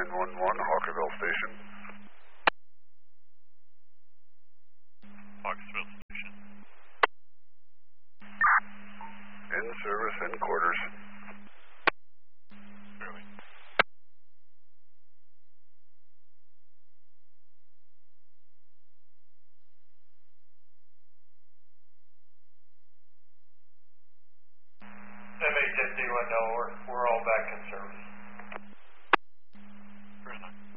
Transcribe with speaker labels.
Speaker 1: 911, Hawkerville Station.
Speaker 2: Hawksville Station.
Speaker 1: In service, in quarters.
Speaker 2: Clearly.
Speaker 3: MH51, no, we're all back in service.
Speaker 2: Very nice.